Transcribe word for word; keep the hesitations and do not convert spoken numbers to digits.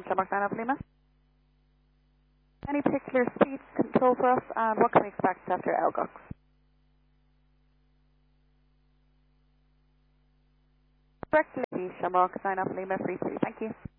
Shamrock nine Alpha Lima. Any particular speed control for us, and what can we expect after L G O X? Correct, Shamrock nine Alpha Lima, free three, thank you.